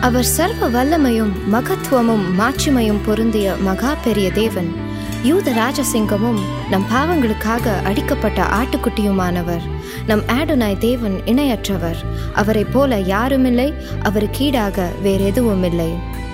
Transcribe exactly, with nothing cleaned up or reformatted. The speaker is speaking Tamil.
அவர் சர்வ வல்லமையும் மகத்துவமும் மாட்சிமையும் பொருந்திய மகா பெரிய தேவன், யூத ராஜசிங்கமும் நம் பாவங்களுக்காக அடிக்கப்பட்ட ஆட்டுக்குட்டியுமானவர். நம் ஆடோனாய் தேவன் இணையற்றவர். அவரை போல யாருமில்லை, அவருக்கு ஈடாக வேறெதுவும் இல்லை.